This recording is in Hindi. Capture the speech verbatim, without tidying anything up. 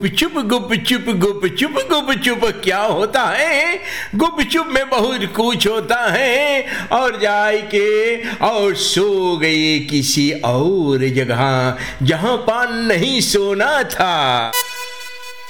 चुप गुप चुप गुप चुप गुप चुप क्या होता है? गुप चुप में बहुत कुछ होता है। और जाए के और सो गए किसी और जगह जहां पान नहीं सोना था।